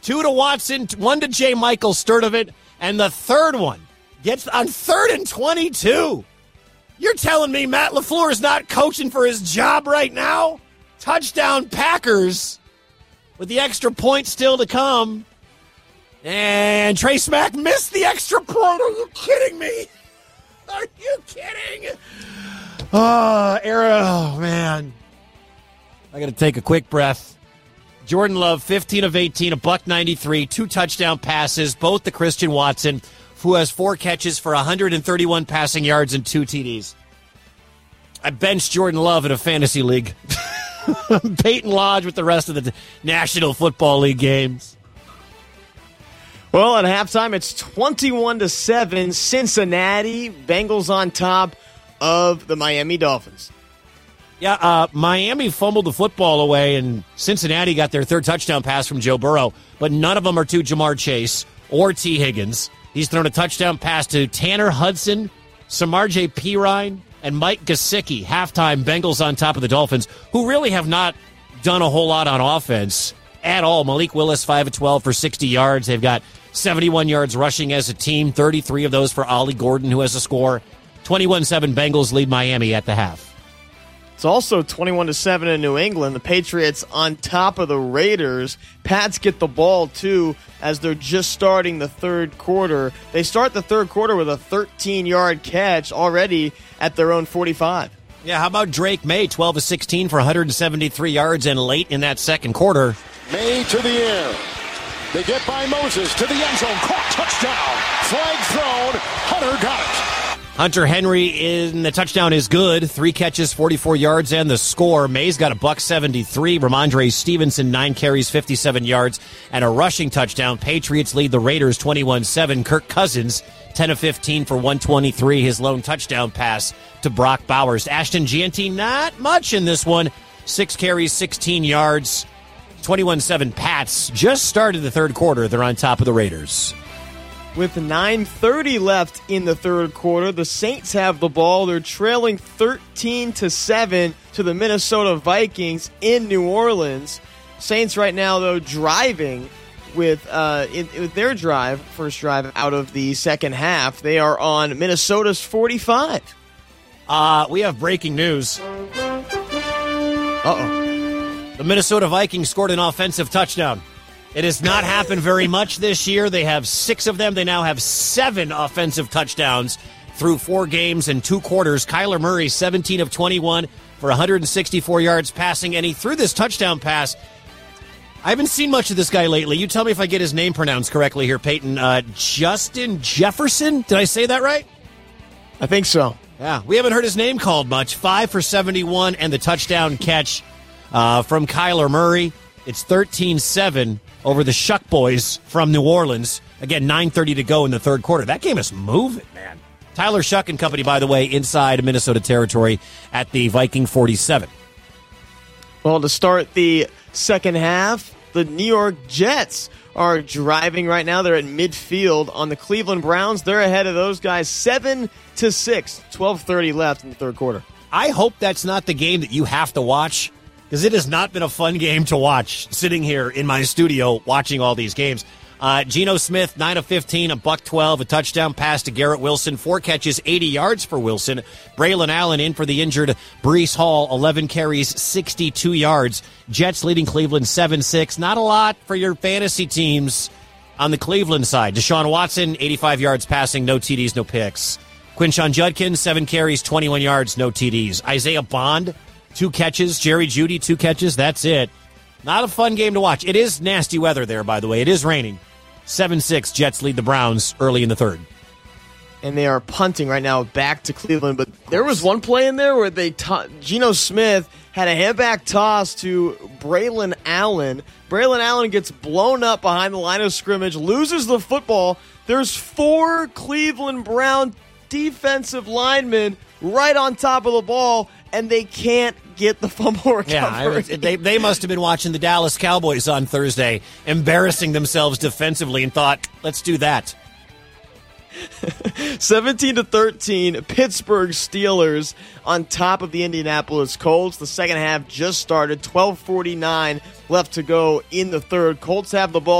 2 to Watson, 1 to J. Michael Sturdivant, and the third one gets on 3rd and 22. You're telling me Matt LaFleur is not coaching for his job right now? Touchdown Packers with the extra point still to come. And Trace Mack missed the extra point. Are you kidding me? Are you kidding? Oh, man. I got to take a quick breath. Jordan Love, 15 of 18, $193, 2 touchdown passes, both to Christian Watson, who has 4 catches for 131 passing yards and 2 TDs. I benched Jordan Love in a fantasy league. Peyton Lodge with the rest of the National Football League games. Well, at halftime, it's 21-7, Cincinnati. Bengals on top of the Miami Dolphins. Yeah, Miami fumbled the football away, and Cincinnati got their 3rd touchdown pass from Joe Burrow, but none of them are to Jamar Chase or T. Higgins. He's thrown a touchdown pass to Tanner Hudson, Samarje Perine, and Mike Gesicki. Halftime, Bengals on top of the Dolphins, who really have not done a whole lot on offense at all. Malik Willis, 5 of 12 for 60 yards. They've got 71 yards rushing as a team, 33 of those for Ollie Gordon, who has a score. 21-7 Bengals lead Miami at the half. It's also 21-7 in New England. The Patriots on top of the Raiders. Pats get the ball, too, as they're just starting the third quarter. They start the third quarter with a 13-yard catch already at their own 45. Yeah, how about Drake May, 12 of 16 for 173 yards, and late in that second quarter. May to the air. They get by Moses to the end zone. Caught, touchdown. Flag thrown. Hunter got it. Hunter Henry in the touchdown is good. 3 catches, 44 yards, and the score. May's got a $173. Ramondre Stevenson, 9 carries, 57 yards, and a rushing touchdown. Patriots lead the Raiders 21-7. Kirk Cousins, 10 of 15 for 123. His lone touchdown pass to Brock Bowers. Ashton Jeanty, not much in this one. 6 carries, 16 yards. 21-7 Pats. Just started the third quarter. They're on top of the Raiders. With 9:30 left in the third quarter, the Saints have the ball. They're trailing 13-7 to the Minnesota Vikings in New Orleans. Saints right now, though, driving with their first drive out of the second half. They are on Minnesota's 45. We have breaking news. Uh-oh. The Minnesota Vikings scored an offensive touchdown. It has not happened very much this year. They have 6 of them. They now have 7 offensive touchdowns through 4 games and 2 quarters. Kyler Murray, 17 of 21 for 164 yards passing, and he threw this touchdown pass. I haven't seen much of this guy lately. You tell me if I get his name pronounced correctly here, Peyton. Justin Jefferson? Did I say that right? I think so. Yeah, we haven't heard his name called much. 5 for 71 and the touchdown catch from Kyler Murray. It's 13-7 over the Shuck Boys from New Orleans. Again, 9:30 to go in the third quarter. That game is moving, man. Tyler Shuck and company, by the way, inside Minnesota territory at the Viking 47. Well, to start the second half, the New York Jets are driving right now. They're at midfield on the Cleveland Browns. They're ahead of those guys 7-6, 12:30 left in the third quarter. I hope that's not the game that you have to watch, because it has not been a fun game to watch sitting here in my studio watching all these games. Geno Smith, 9 of 15, $112, a touchdown pass to Garrett Wilson, 4 catches, 80 yards for Wilson. Braylon Allen in for the injured Breece Hall, 11 carries, 62 yards. Jets leading Cleveland 7-6. Not a lot for your fantasy teams on the Cleveland side. Deshaun Watson, 85 yards passing, no TDs, no picks. Quinshon Judkins, 7 carries, 21 yards, no TDs. Isaiah Bond, 2 catches. Jerry Jeudy, 2 catches. That's it. Not a fun game to watch. It is nasty weather there, by the way. It is raining. 7-6, Jets lead the Browns early in the third. And they are punting right now back to Cleveland. But there was one play in there where Geno Smith had a handback toss to Braylon Allen. Braylon Allen gets blown up behind the line of scrimmage, loses the football. There's 4 Cleveland Brown defensive linemen right on top of the ball, and they can't get the fumble recovery. Yeah, they must have been watching the Dallas Cowboys on Thursday, embarrassing themselves defensively, and thought, let's do that. 17-13, Pittsburgh Steelers on top of the Indianapolis Colts. The second half just started, 12:49 left to go in the third. Colts have the ball.